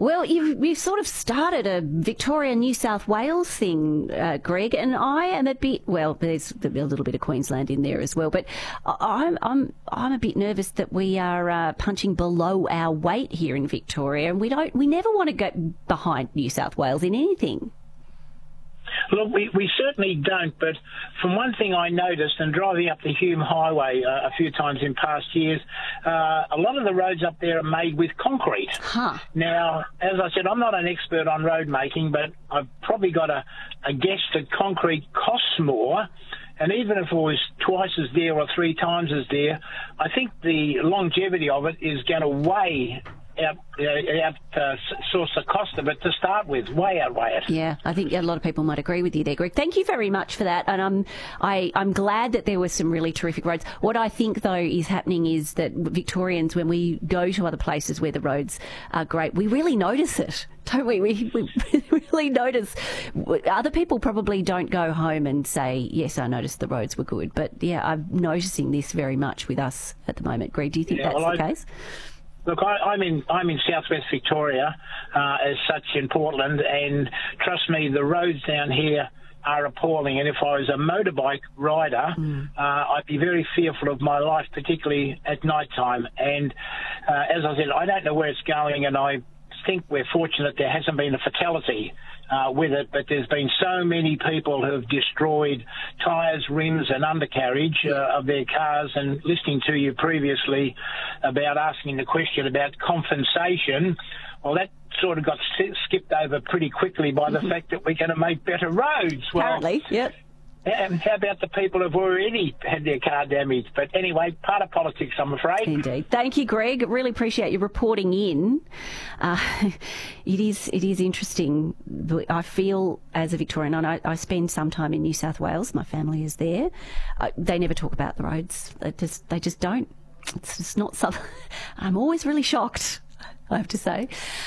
Well, you've sort of started a Victoria-New South Wales thing, Greg, and I am a bit, well, there's a little bit of Queensland in there as well, but I'm a bit nervous that we are punching below our weight here in Victoria, and we never want to go behind New South Wales in anything. Look, we certainly don't, but from one thing I noticed, and driving up the Hume Highway a few times in past years, a lot of the roads up there are made with concrete. Huh. Now, as I said, I'm not an expert on road making, but I've probably got a guess that concrete costs more. And even if it was twice as dear or three times as dear, I think the longevity of it is going to source the cost of it to start with, way outweigh it. Yeah, I think a lot of people might agree with you there, Greg. Thank you very much for that, and I'm glad that there were some really terrific roads. What I think, though, is happening is that Victorians, when we go to other places where the roads are great, we really notice it, don't we? We really notice. Other people probably don't go home and say, yes, I noticed the roads were good, but yeah, I'm noticing this very much with us at the moment. Greg, do you think that's the case? Look, I'm in southwest Victoria, as such in Portland, and trust me, the roads down here are appalling. And if I was a motorbike rider, I'd be very fearful of my life, particularly at night time. And as I said, I don't know where it's going, and I think we're fortunate there hasn't been a fatality with it, but there's been so many people who have destroyed tyres, rims and undercarriage of their cars. And listening to you previously about asking the question about compensation, well, that sort of got skipped over pretty quickly by the fact that we're going to make better roads. Apparently, yep. And how about the people who've already had their car damaged? But anyway, part of politics, I'm afraid. Indeed. Thank you, Greg. Really appreciate you reporting in. It is interesting. I feel as a Victorian, and I spend some time in New South Wales. My family is there. They never talk about the roads. They just don't. It's just not something. I'm always really shocked, I have to say.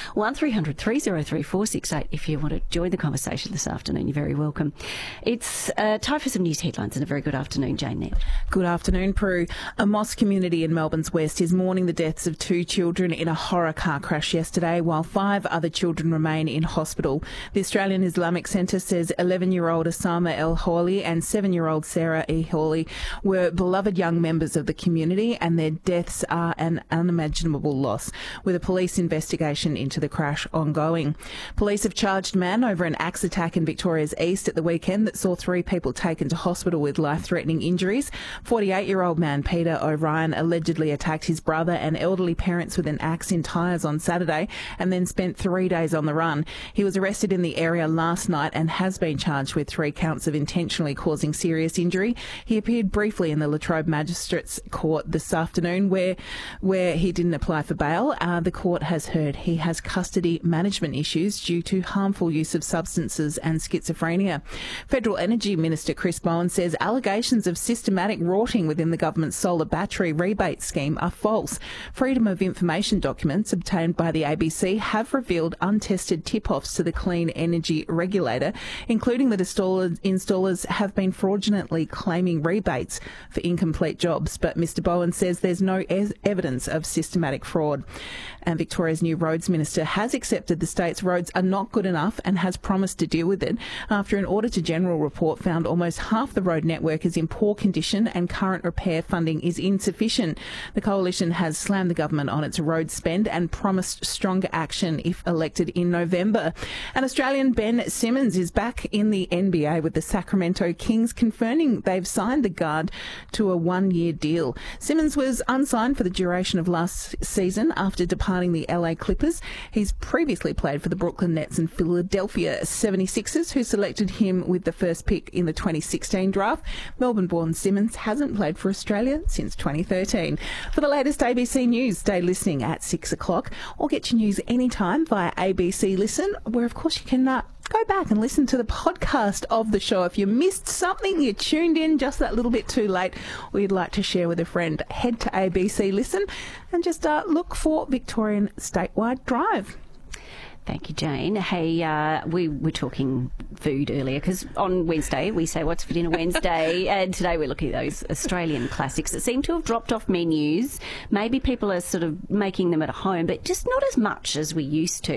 1300 303 468 if you want to join the conversation this afternoon. You're very welcome. It's time for some news headlines, and a very good afternoon, Jane Neal. Good afternoon, Prue. A mosque community in Melbourne's West is mourning the deaths of 2 children in a horror car crash yesterday, while 5 other children remain in hospital. The Australian Islamic Centre says 11-year-old Osama El Hawley and 7-year-old Sarah E. Hawley were beloved young members of the community, and their deaths are an unimaginable loss, with a police investigation into the crash ongoing. Police have charged a man over an axe attack in Victoria's East at the weekend that saw 3 people taken to hospital with life-threatening injuries. 48-year-old man Peter O'Ryan allegedly attacked his brother and elderly parents with an axe in Tyres on Saturday and then spent 3 days on the run. He was arrested in the area last night and has been charged with 3 counts of intentionally causing serious injury. He appeared briefly in the Latrobe Magistrates Court this afternoon where he didn't apply for bail. The court has heard he has custody management issues due to harmful use of substances and schizophrenia. Federal Energy Minister Chris Bowen says allegations of systematic rorting within the government's solar battery rebate scheme are false. Freedom of information documents obtained by the ABC have revealed untested tip-offs to the Clean Energy Regulator, including that installers have been fraudulently claiming rebates for incomplete jobs. But Mr Bowen says there's no evidence of systematic fraud. And Victoria's new roads minister has accepted the state's roads are not good enough and has promised to deal with it after an Auditor-General report found almost half the road network is in poor condition and current repair funding is insufficient. The Coalition has slammed the government on its road spend and promised stronger action if elected in November. And Australian Ben Simmons is back in the NBA with the Sacramento Kings, confirming they've signed the guard to a 1-year deal. Simmons was unsigned for the duration of last season after departing the LA Clippers. He's previously played for the Brooklyn Nets and Philadelphia 76ers, who selected him with the first pick in the 2016 draft. Melbourne-born Simmons hasn't played for Australia since 2013. For the latest ABC News, stay listening at 6 o'clock or get your news anytime via ABC Listen, where of course you can go back and listen to the podcast of the show. If you missed something, you tuned in just that little bit too late, or you'd like to share with a friend, head to ABC Listen and just look for Victorian Statewide Drive. Thank you, Jane. Hey, we were talking food earlier because on Wednesday we say what's for dinner Wednesday, and today we're looking at those Australian classics that seem to have dropped off menus. Maybe people are sort of making them at home, but just not as much as we used to.